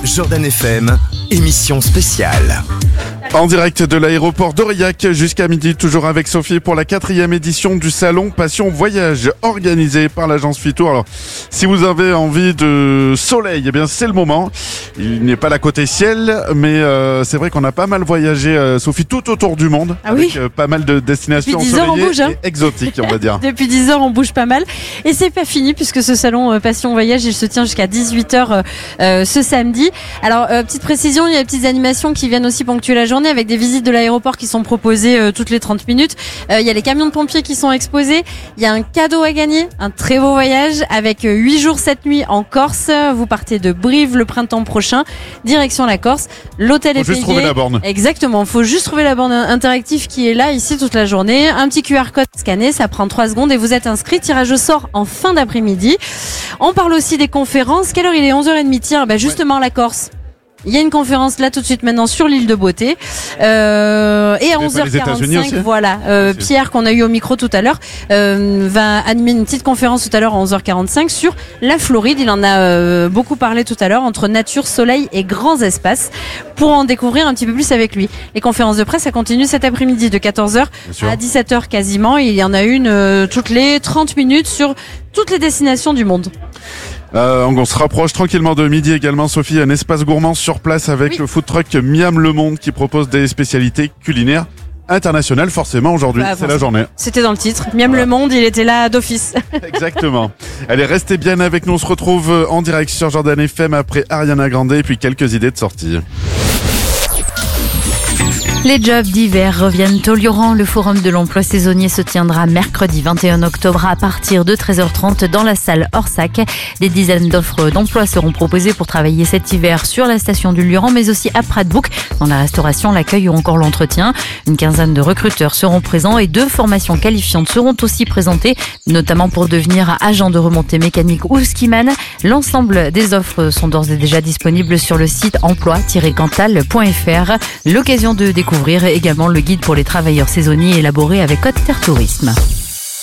Jordan FM, émission spéciale. En direct de l'aéroport d'Aurillac jusqu'à midi, toujours avec Sophie pour la 4e édition du salon Passion Voyage organisé par l'agence Fitour. Alors, si vous avez envie de soleil, eh bien c'est le moment. Il n'est pas la côté ciel, mais c'est vrai qu'on a pas mal voyagé, Sophie, tout autour du monde. Ah oui. Avec pas mal de destinations Depuis 10 heures, on ensoleillées bouge, hein. et exotiques, on va dire. Depuis 10 heures, on bouge pas mal. Et c'est pas fini puisque ce salon Passion Voyage, il se tient jusqu'à 18h ce samedi. Alors, petite précision, il y a des petites animations qui viennent aussi ponctuer la journée avec des visites de l'aéroport qui sont proposées toutes les 30 minutes. Il y a les camions de pompiers qui sont exposés. Il y a un cadeau à gagner, un très beau voyage avec 8 jours 7 nuits en Corse. Vous partez de Brive le printemps prochain, direction la Corse. L'hôtel est payé. Faut juste trouver la borne. Exactement, faut juste trouver la borne interactive qui est là ici toute la journée. Un petit QR code scanné, ça prend 3 secondes et vous êtes inscrit. Tirage au sort en fin d'après-midi. On parle aussi des conférences. Quelle heure il est? 11h30. Tiens, justement la Corse. Il y a une conférence là tout de suite maintenant sur l'île de Beauté et à 11h45 voilà Pierre qu'on a eu au micro tout à l'heure va animer une petite conférence tout à l'heure à 11h45 sur la Floride. Il en a beaucoup parlé tout à l'heure, entre nature, soleil et grands espaces, pour en découvrir un petit peu plus avec lui. Les conférences de presse ça continue cet après-midi de 14h à 17h quasiment. Il y en a une toutes les 30 minutes sur toutes les destinations du monde. On se rapproche tranquillement de midi également, Sophie, un espace gourmand sur place avec le food truck Miam Le Monde qui propose des spécialités culinaires internationales. Forcément, aujourd'hui, c'est la journée. C'était dans le titre. Miam Le Monde, il était là d'office. Exactement. Allez, restez bien avec nous. On se retrouve en direct sur Jordan FM après Ariana Grande et puis quelques idées de sortie. Les jobs d'hiver reviennent au Lioran. Le forum de l'emploi saisonnier se tiendra mercredi 21 octobre à partir de 13h30 dans la salle Orsac. Des dizaines d'offres d'emploi seront proposées pour travailler cet hiver sur la station du Lioran, mais aussi à Pradbouc, dans la restauration, l'accueil ou encore l'entretien. Une quinzaine de recruteurs seront présents et 2 formations qualifiantes seront aussi présentées, notamment pour devenir agent de remontée mécanique ou skiman. L'ensemble des offres sont d'ores et déjà disponibles sur le site emploi-cantal.fr. L'occasion de découvrir également le guide pour les travailleurs saisonniers élaboré avec Côte Terre Tourisme.